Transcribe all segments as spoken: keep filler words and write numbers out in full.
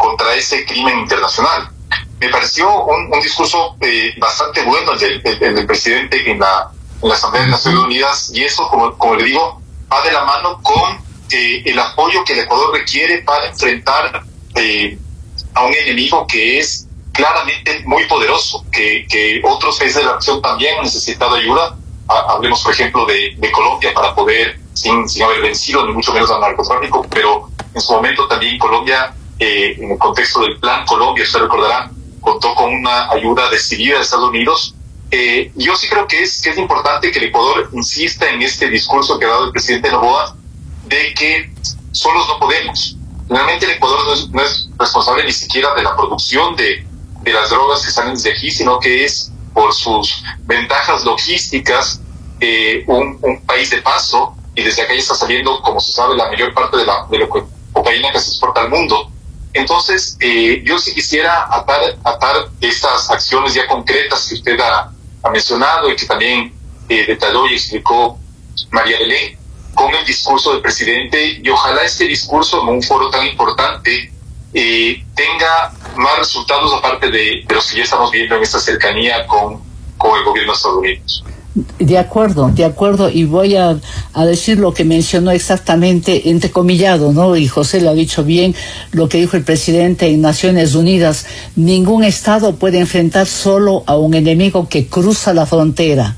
contra ese crimen internacional. Me pareció un, un discurso eh, bastante bueno el del, el, el del presidente en la, en la Asamblea de Naciones Unidas, y eso, como, como le digo, va de la mano con eh, el apoyo que el Ecuador requiere para enfrentar eh, a un enemigo que es claramente muy poderoso, que, que otros países de la región también han necesitado ayuda. Hablemos, por ejemplo, de, de Colombia para poder, sin, sin haber vencido ni mucho menos al narcotráfico, pero en su momento también Colombia, eh, en el contexto del Plan Colombia, usted recordará, contó con una ayuda decidida de Estados Unidos. Eh, yo sí creo que es, que es importante que el Ecuador insista en este discurso que ha dado el presidente Noboa, de que solos no podemos. Realmente el Ecuador no es, no es responsable ni siquiera de la producción de, de las drogas que salen desde aquí, sino que es, por sus ventajas logísticas, eh, un, un país de paso, y desde acá ya está saliendo, como se sabe, la mayor parte de la, de la cocaína que se exporta al mundo. Entonces, eh, yo sí quisiera atar, atar estas acciones ya concretas que usted ha, ha mencionado y que también eh, detalló y explicó María Belén, con el discurso del presidente, y ojalá este discurso, en un foro tan importante, eh, tenga más resultados aparte de, de los que ya estamos viendo en esta cercanía con, con el gobierno de Estados Unidos. De acuerdo, de acuerdo, y voy a, a decir lo que mencionó exactamente, entrecomillado, ¿no? Y José lo ha dicho bien, lo que dijo el presidente en Naciones Unidas: ningún Estado puede enfrentar solo a un enemigo que cruza la frontera.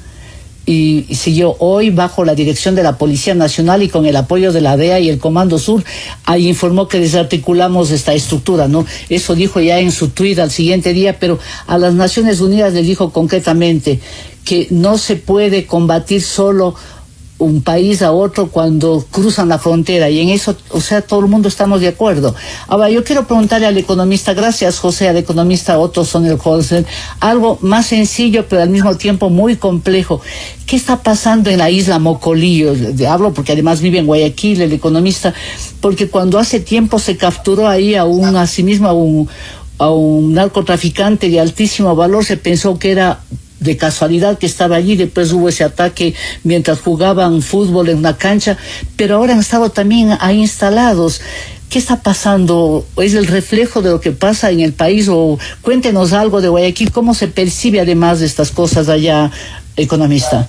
Y, y siguió hoy bajo la dirección de la Policía Nacional y con el apoyo de la D E A y el Comando Sur. Ahí informó que desarticulamos esta estructura, ¿no? Eso dijo ya en su tuit al siguiente día, pero a las Naciones Unidas les dijo concretamente que no se puede combatir solo un país a otro cuando cruzan la frontera, y en eso, o sea, todo el mundo estamos de acuerdo. Ahora, yo quiero preguntarle al economista, gracias José, al economista Otto Sonnenholzer, algo más sencillo pero al mismo tiempo muy complejo. ¿Qué está pasando en la isla Mocolí? Hablo porque además vive en Guayaquil el economista, porque cuando hace tiempo se capturó ahí a un, a sí mismo a un, a un narcotraficante de altísimo valor, se pensó que era de casualidad que estaba allí, después hubo ese ataque mientras jugaban fútbol en una cancha, pero ahora han estado también ahí instalados. ¿Qué está pasando? ¿Es el reflejo de lo que pasa en el país? O cuéntenos algo de Guayaquil, ¿cómo se percibe además de estas cosas allá, economista?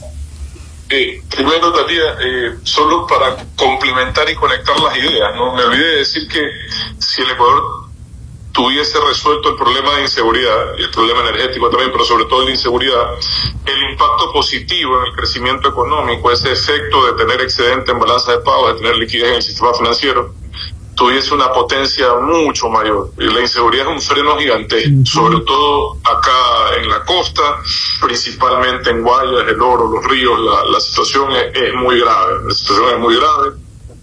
Eh, primero, Talía, eh, solo para complementar y conectar las ideas, ¿no? Me olvidé de decir que si el Ecuador tuviese resuelto el problema de inseguridad y el problema energético también, pero sobre todo la inseguridad, el impacto positivo en el crecimiento económico, ese efecto de tener excedente en balanza de pagos, de tener liquidez en el sistema financiero, tuviese una potencia mucho mayor. Y la inseguridad es un freno gigantesco, sobre todo acá en la costa, principalmente en Guayas, El Oro, Los Ríos, la, la situación es, es muy grave, la situación es muy grave.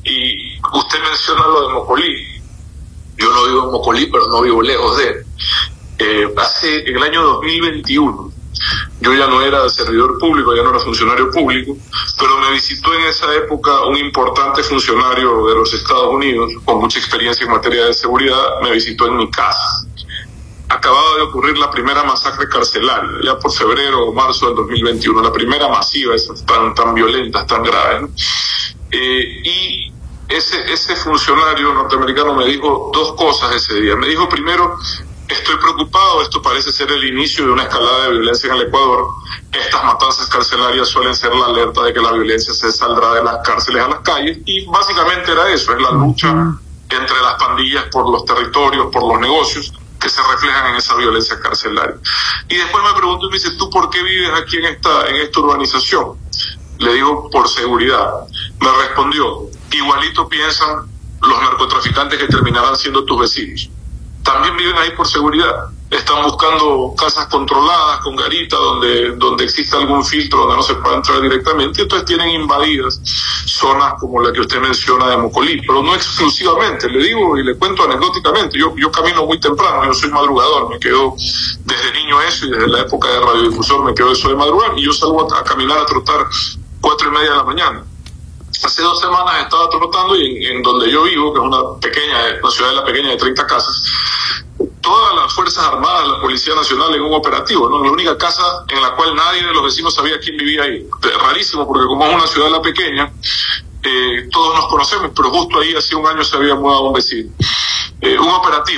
Y usted menciona lo de Mocolí. Yo no vivo en Mocolí, pero no vivo lejos de él. Eh, hace, en el año dos mil veintiuno, yo ya no era servidor público, ya no era funcionario público, pero me visitó en esa época un importante funcionario de los Estados Unidos, con mucha experiencia en materia de seguridad, me visitó en mi casa. Acababa de ocurrir la primera masacre carcelaria, ya por febrero o marzo del dos mil veintiuno, la primera masiva, esas tan, tan violentas, tan graves, ¿no? Eh, y Ese, ese funcionario norteamericano me dijo dos cosas ese día. Me dijo, primero, estoy preocupado, esto parece ser el inicio de una escalada de violencia en el Ecuador. Estas matanzas carcelarias suelen ser la alerta de que la violencia se saldrá de las cárceles a las calles, y básicamente era eso, es la lucha entre las pandillas por los territorios, por los negocios, que se reflejan en esa violencia carcelaria. Y después me preguntó y me dice, ¿tú por qué vives aquí en esta, en esta urbanización? Le digo, por seguridad. Me respondió, igualito piensan los narcotraficantes que terminarán siendo tus vecinos. También viven ahí por seguridad. Están buscando casas controladas, con garita, donde, donde exista algún filtro, donde no se pueda entrar directamente. Entonces tienen invadidas zonas como la que usted menciona de Mocolí, pero no exclusivamente. Le digo y le cuento anecdóticamente, yo, yo camino muy temprano, yo soy madrugador, me quedo desde niño eso, y desde la época de radiodifusor me quedo eso de madrugar, y yo salgo a, a caminar, a trotar cuatro y media de la mañana. Hace dos semanas estaba trotando, y en, en donde yo vivo, que es una pequeña, una ciudad de la pequeña de treinta casas, todas las Fuerzas Armadas, la Policía Nacional en un operativo, ¿no? La única casa en la cual nadie de los vecinos sabía quién vivía ahí. Rarísimo, porque como es una ciudad de la pequeña, eh, todos nos conocemos, pero justo ahí hace un año se había mudado un vecino. Eh, un operativo.